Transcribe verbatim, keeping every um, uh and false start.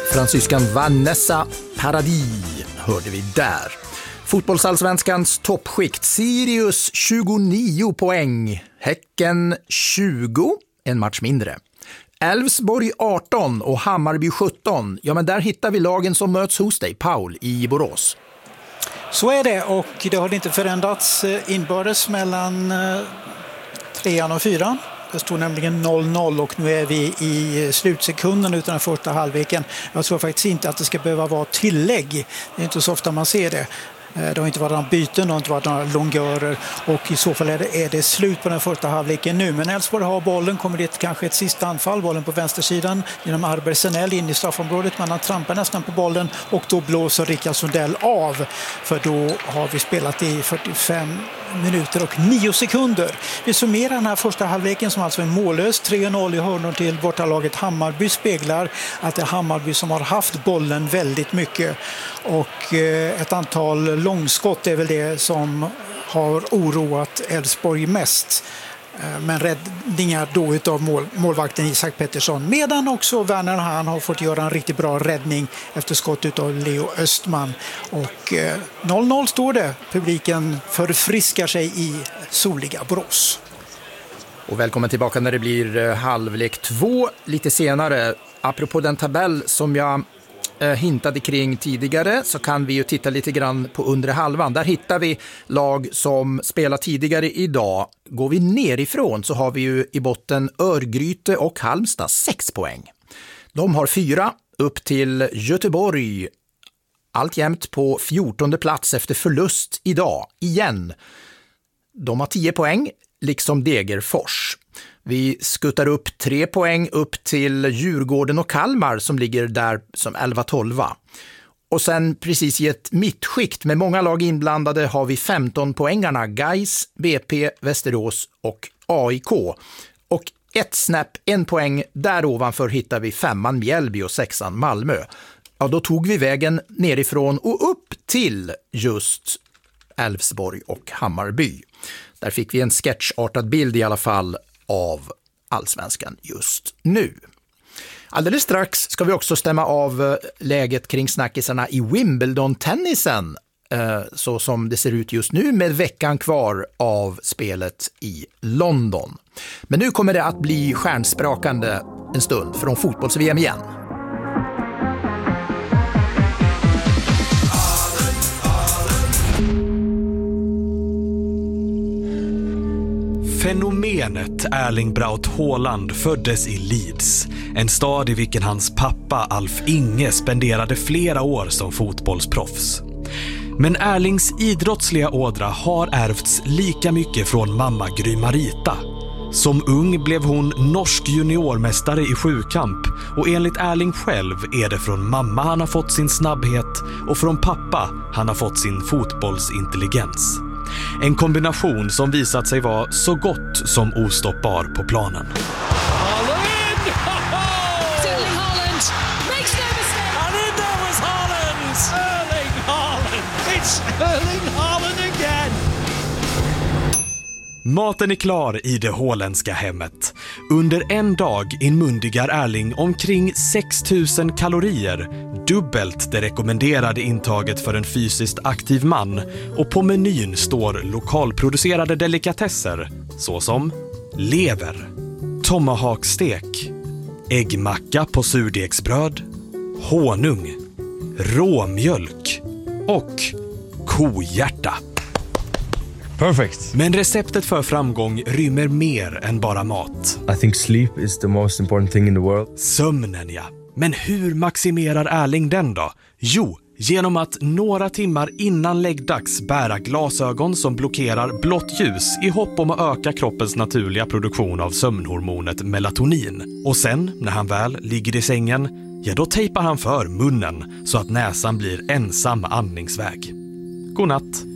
Fransyskan Vanessa Paradis hörde vi där. Fotbollsallsvenskans toppskikt: Sirius tjugonio poäng, Häcken tjugo, en match mindre. Elfsborg arton och Hammarby sjutton. Ja, men där hittar vi lagen som möts hos dig, Paul, i Borås. Så är det, och det har inte förändrats inbördes mellan trean och fyran. Det står nämligen noll noll och nu är vi i slutsekunden utan den första halvleken. Jag tror faktiskt inte att det ska behöva vara tillägg. Det är inte så ofta man ser det. Det har inte varit några byten, det har inte varit några långörer, och i så fall är det, är det slut på den första halvleken nu. Men Elfsborg har bollen, kommer det kanske ett sista anfall, bollen på vänstersidan genom Arber Senell in i straffområdet, men han trampar nästan på bollen och då blåser Rickard Sundell av, för då har vi spelat i fyrtiofem minuter och nio sekunder. Vi summerar den här första halvleken som alltså är mållös. tre noll i hörnor till bortalaget Hammarby speglar att det är Hammarby som har haft bollen väldigt mycket, och eh, ett antal långskott är väl det som har oroat Elfsborg mest. Men räddningar då utav mål, målvakten Isak Pettersson, medan också Werner han har fått göra en riktigt bra räddning efter skott utav Leo Östman. Och eh, noll noll står det. Publiken förfriskar sig i soliga Borås. Och välkommen tillbaka när det blir eh, halvlek två lite senare. Apropå den tabell som jag hintade kring tidigare, så kan vi ju titta lite grann på undre halvan. Där hittar vi lag som spelar tidigare idag. Går vi nerifrån så har vi ju i botten Örgryte och Halmstad sex poäng. De har fyra, upp till Göteborg alltjämt på fjortonde plats efter förlust idag igen. De har tio poäng, liksom Degerfors. Vi skuttar upp tre poäng upp till Djurgården och Kalmar som ligger där som elva tolv. Och sen precis i ett mittskikt med många lag inblandade har vi femton poängarna Gais, B P, Västerås och A I K. Och ett snäpp, en poäng där ovanför hittar vi femman Mjällby och sexan Malmö. Ja, då tog vi vägen nerifrån och upp till just Elfsborg och Hammarby. Där fick vi en sketchartad bild i alla fall av allsvenskan just nu. Alldeles strax ska vi också stämma av läget kring snackisarna i Wimbledon-tennisen, så som det ser ut just nu med veckan kvar av spelet i London. Men nu kommer det att bli stjärnsprakande en stund från fotbolls-V M igen. Fenomenet Erling Braut Haaland föddes i Leeds, en stad i vilken hans pappa Alf Inge spenderade flera år som fotbollsproffs. Men Erlings idrottsliga ådra har ärvts lika mycket från mamma Gry Marita. Som ung blev hon norsk juniormästare i sjukamp, och enligt Erling själv är det från mamma han har fått sin snabbhet och från pappa han har fått sin fotbollsintelligens. En kombination som visat sig vara så gott som ostoppbar på planen. Haaland! Erling Haaland makes no mistake. And in there was Haaland! Erling Haaland! It's Erling Haaland again! Maten är klar i det holländska hemmet. Under en dag inmundigar Erling omkring sex tusen kalorier, dubbelt det rekommenderade intaget för en fysiskt aktiv man, och på menyn står lokalproducerade delikatesser såsom lever, tomahawkstek, äggmacka på surdegsbröd, honung, råmjölk och kohjärta. Perfect. Men receptet för framgång rymmer mer än bara mat. I think sleep is the most important thing in the world. Sömnen, ja. Men hur maximerar Erling den då? Jo, genom att några timmar innan läggdags bära glasögon som blockerar blått ljus i hopp om att öka kroppens naturliga produktion av sömnhormonet melatonin. Och sen, när han väl ligger i sängen, ja då tejpar han för munnen så att näsan blir ensam andningsväg. God natt.